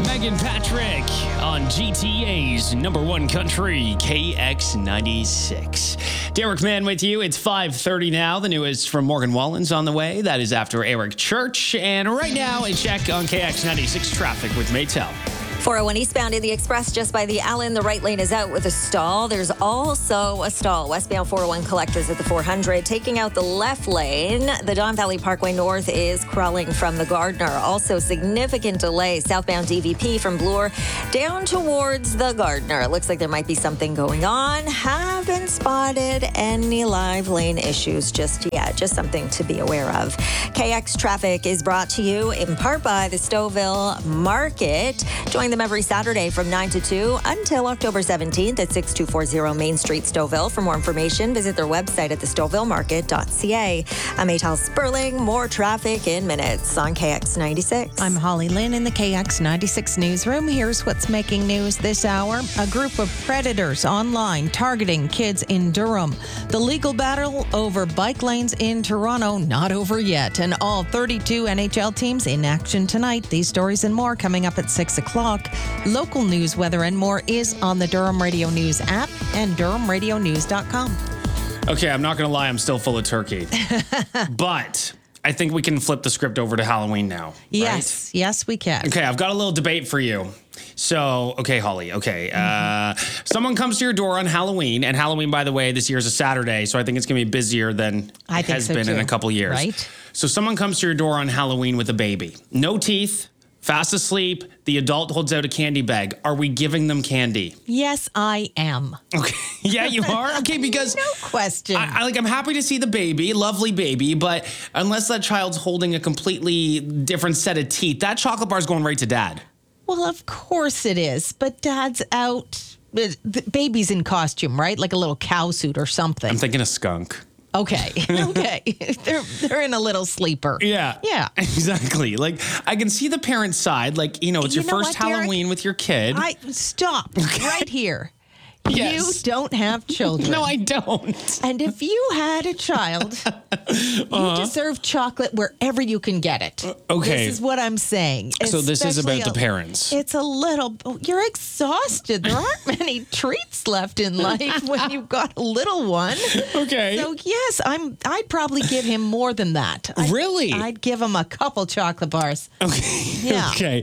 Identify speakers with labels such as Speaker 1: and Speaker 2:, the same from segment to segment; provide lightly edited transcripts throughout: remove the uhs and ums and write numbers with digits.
Speaker 1: Megan Patrick on GTA's number one country, KX96. Derek Mann with you. It's 5:30 now. The newest from Morgan Wallen's on the way. That is after Eric Church. And right now, a check on KX96 traffic with Maytel.
Speaker 2: 401 eastbound in the Express just by the Allen. The right lane is out with a stall. There's also a stall. Westbound 401 collectors at the 400. Taking out the left lane. The Don Valley Parkway North is crawling from the Gardner. Also significant delay. Southbound DVP from Bloor down towards the Gardner. It looks like there might be something going on. Haven't spotted any live lane issues just yet. Just something to be aware of. KX Traffic is brought to you in part by the Stouffville Market. Join them every Saturday from 9 to 2 until October 17th at 6240 Main Street, Stouffville. For more information, visit their website at thestouffvillemarket.ca. I'm Maytel Sperling. More traffic in minutes on KX96.
Speaker 3: I'm Holly Lynn in the KX96 newsroom. Here's what's making news this hour. A group of predators online targeting kids in Durham. The legal battle over bike lanes in Toronto not over yet. And all 32 NHL teams in action tonight. These stories and more coming up at 6 o'clock. Local news, weather, and more is on the Durham Radio News app and DurhamRadioNews.com.
Speaker 1: Okay, I'm not going to lie. I'm still full of turkey. But I think we can flip the script over to Halloween now.
Speaker 3: Yes,
Speaker 1: right?
Speaker 3: yes, we can.
Speaker 1: Okay, I've got a little debate for you. So, okay, Holly, okay. Someone comes to your door on Halloween, and Halloween, by the way, this year is a Saturday, so I think it's going to be busier than it has been in a couple years.
Speaker 3: Right.
Speaker 1: So someone comes to your door on Halloween with a baby. No teeth, fast asleep, the adult holds out a candy bag. Are we giving them candy?
Speaker 3: Yes, I am.
Speaker 1: Okay. Yeah, you are? Okay, because
Speaker 3: No question.
Speaker 1: I'm happy to see the baby, lovely baby, but unless that child's holding a completely different set of teeth, that chocolate bar is going right to dad.
Speaker 3: Well, of course it is, but Dad's out. The baby's in costume, right? Like a little cow suit or something.
Speaker 1: I'm thinking a skunk.
Speaker 3: Okay. Okay. They're in a little sleeper.
Speaker 1: Yeah.
Speaker 3: Yeah.
Speaker 1: Exactly. Like, I can see the parent side. Like, it's your first
Speaker 3: what, Derek?
Speaker 1: Halloween with your kid.
Speaker 3: Stop right here.
Speaker 1: Yes.
Speaker 3: You don't have children.
Speaker 1: No, I don't.
Speaker 3: And if you had a child, you deserve chocolate wherever you can get it.
Speaker 1: Okay.
Speaker 3: This is what I'm saying.
Speaker 1: So this is
Speaker 3: Especially
Speaker 1: about the parents.
Speaker 3: It's a little, you're exhausted. There aren't many treats left in life when you've got a little one.
Speaker 1: Okay.
Speaker 3: So yes, I'd probably give him more than that.
Speaker 1: Really?
Speaker 3: I'd give him a couple chocolate bars.
Speaker 1: Okay.
Speaker 3: Yeah.
Speaker 1: Okay.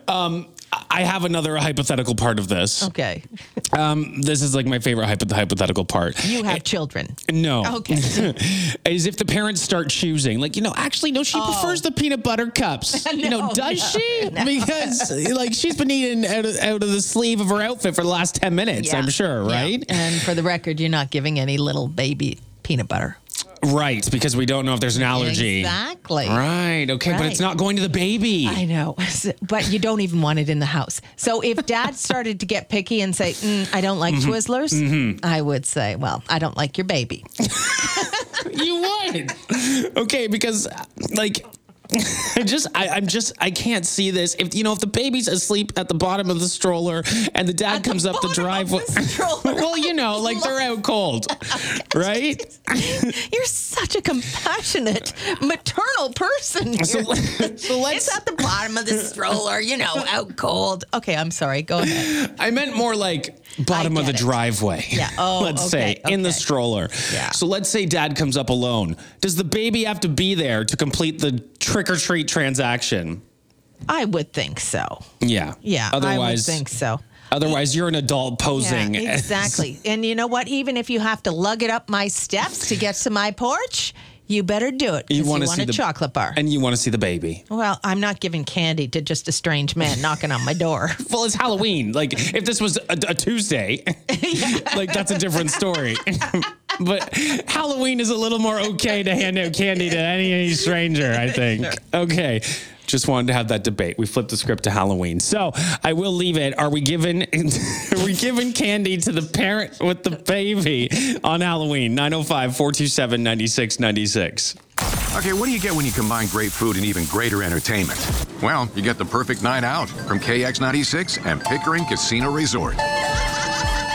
Speaker 1: I have another hypothetical part of this.
Speaker 3: Okay.
Speaker 1: This is like my favorite hypothetical part.
Speaker 3: You have children.
Speaker 1: No.
Speaker 3: Okay.
Speaker 1: Is if the parents start choosing, like, actually, no, she prefers the peanut butter cups. Does she?
Speaker 3: No.
Speaker 1: Because, she's been eating out of the sleeve of her outfit for the last 10 minutes,
Speaker 3: Yeah.
Speaker 1: I'm sure, right?
Speaker 3: Yeah. And for the record, you're not giving any little baby peanut butter.
Speaker 1: Right, because we don't know if there's an allergy.
Speaker 3: Exactly.
Speaker 1: Right, okay, but it's not going to the baby.
Speaker 3: I know, but you don't even want it in the house. So if Dad started to get picky and say, I don't like Twizzlers, I would say, well, I don't like your baby.
Speaker 1: You would. Okay, because, I can't see this. If the baby's asleep at the bottom of the stroller and the dad comes up the driveway. Well, they're out cold, right?
Speaker 3: You're such a compassionate, maternal person.
Speaker 1: So let's.
Speaker 3: It's at the bottom of the stroller, out cold. Okay, I'm sorry. Go ahead.
Speaker 1: I meant more like bottom of the driveway.
Speaker 3: Yeah. Oh,
Speaker 1: let's say in the stroller.
Speaker 3: Yeah.
Speaker 1: So let's say dad comes up alone. Does the baby have to be there to complete the trick or treat transaction?
Speaker 3: I would think so.
Speaker 1: Yeah.
Speaker 3: Yeah.
Speaker 1: Otherwise,
Speaker 3: I would think so.
Speaker 1: Otherwise, you're an adult posing.
Speaker 3: Yeah, exactly. And you know what? Even if you have to lug it up my steps to get to my porch, you better do it. You want a chocolate bar.
Speaker 1: And you want to see the baby.
Speaker 3: Well, I'm not giving candy to just a strange man knocking on my door.
Speaker 1: Well, it's Halloween. If this was a Tuesday, that's a different story. But Halloween is a little more okay to hand out candy to any stranger, I think. Okay. Just wanted to have that debate. We flipped the script to Halloween. So I will leave it. Are we giving candy to the parent with the baby on Halloween? 905-427-9696.
Speaker 4: Okay, what do you get when you combine great food and even greater entertainment? Well, you get the perfect night out from KX96 and Pickering Casino Resort.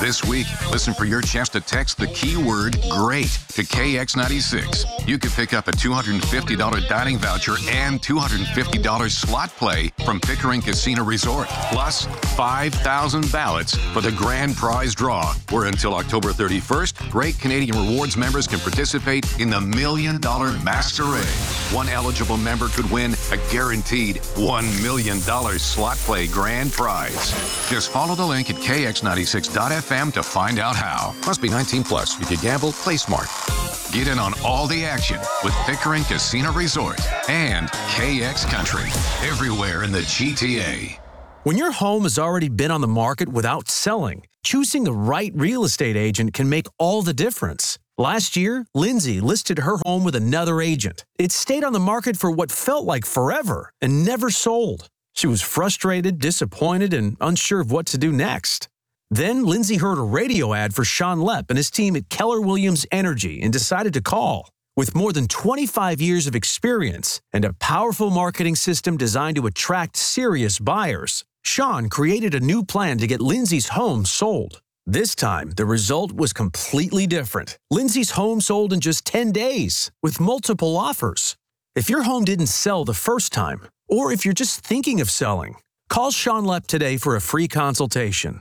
Speaker 4: This week, listen for your chance to text the keyword GREAT to KX96. You could pick up a $250 dining voucher and $250 slot play from Pickering Casino Resort, plus 5,000 ballots for the grand prize draw, where until October 31st, Great Canadian Rewards members can participate in the $1 Million Masquerade. One eligible member could win a guaranteed $1 million slot play grand prize. Just follow the link at kx96.fm to find out how. Must be 19 plus. If you gamble, play smart. Get in on all the action with Pickering Casino Resort and KX Country, everywhere in the GTA.
Speaker 5: When your home has already been on the market without selling, choosing the right real estate agent can make all the difference. Last year, Lindsay listed her home with another agent. It stayed on the market for what felt like forever and never sold. She was frustrated, disappointed, and unsure of what to do next. Then Lindsay heard a radio ad for Sean Lepp and his team at Keller Williams Energy and decided to call. With more than 25 years of experience and a powerful marketing system designed to attract serious buyers, Sean created a new plan to get Lindsay's home sold. This time, the result was completely different. Lindsay's home sold in just 10 days with multiple offers. If your home didn't sell the first time, or if you're just thinking of selling, call Sean Lepp today for a free consultation.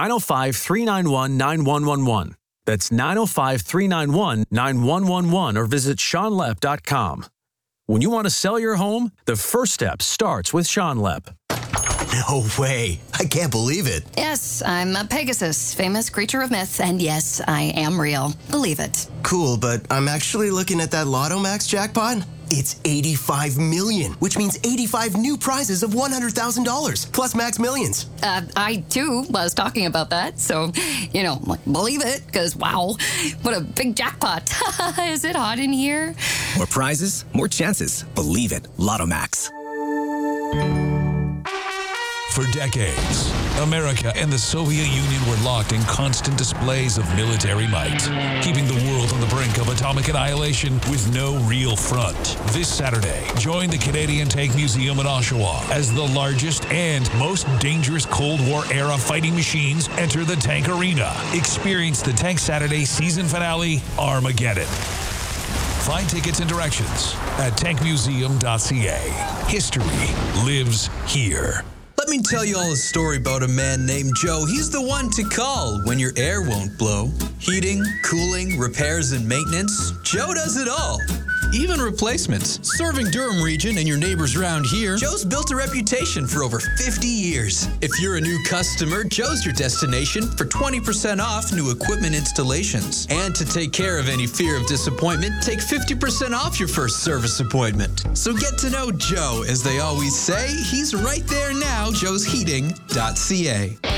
Speaker 5: 905-391-9111. That's 905-391-9111 or visit SeanLepp.com. When you want to sell your home, the first step starts with Sean Lepp.
Speaker 6: No way. I can't believe it.
Speaker 7: Yes, I'm a Pegasus, famous creature of myth, and yes, I am real. Believe it.
Speaker 6: Cool, but I'm actually looking at that Lotto Max jackpot. It's 85 million, which means 85 new prizes of $100,000, plus Max Millions.
Speaker 7: I, too, was talking about that, so, believe it, because, wow, what a big jackpot. Is it hot in here?
Speaker 8: More prizes, more chances. Believe it. Lotto Max.
Speaker 9: For decades, America and the Soviet Union were locked in constant displays of military might, keeping the world on the brink of atomic annihilation with no real front. This Saturday, join the Canadian Tank Museum in Oshawa as the largest and most dangerous Cold War-era fighting machines enter the tank arena. Experience the Tank Saturday season finale, Armageddon. Find tickets and directions at tankmuseum.ca. History lives here.
Speaker 10: Let me tell you all a story about a man named Joe. He's the one to call when your air won't blow. Heating, cooling, repairs, and maintenance. Joe does it all. Even replacements. Serving Durham region and your neighbors around here, Joe's built a reputation for over 50 years. If you're a new customer, Joe's your destination for 20% off new equipment installations. And to take care of any fear of disappointment, take 50% off your first service appointment. So get to know Joe. As they always say, he's right there now, joesheating.ca.